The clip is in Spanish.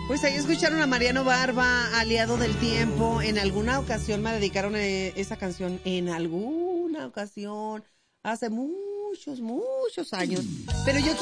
Pues ahí escucharon a Mariano Barba, Aliado del Tiempo. En alguna ocasión me dedicaron esa canción, en alguna ocasión, hace muchos, muchos años. Pero yo